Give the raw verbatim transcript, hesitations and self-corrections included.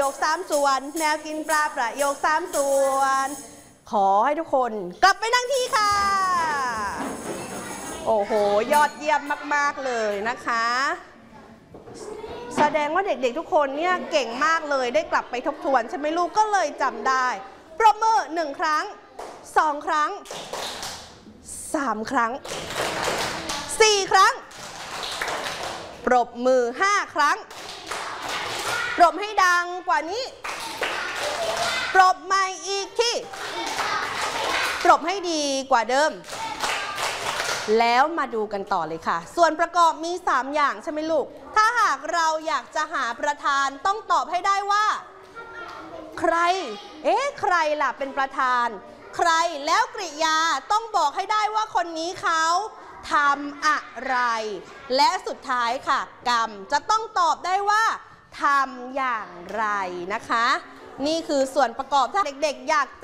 ยคสามส่วนแมวกินปลาประโยคสามส่วนขอให้ทุกคนกลับไปนั่งที่ค่ะโอ้โหยอดเยี่ยมมากๆเลยนะคะแสดงว่าเด็กๆทุกคนเนี่ยเก่งมากเลยได้กลับไปทบทวนใช่ไหมลูกก็เลยจำได้ปรบมือหนึ่งครั้งสองครั้งสามครั้งสี่ครั้งปรบมือห้าครั้งปรบให้ดังกว่านี้ปรบใหม่อีกที่ปรบให้ดีกว่าเดิมแล้วมาดูกันต่อเลยค่ะส่วนประกอบมีสามอย่างใช่ไหมลูกถ้าหากเราอยากจะหาประธานต้องตอบให้ได้ว่าใครเอ๊ะใครล่ะเป็นประธานใครแล้วกริยาต้องบอกให้ได้ว่าคนนี้เขาทำอะไรและสุดท้ายค่ะกรรมจะต้องตอบได้ว่าทำอย่างไรนะคะนี่คือส่วนประกอบถ้าเด็กๆอยาก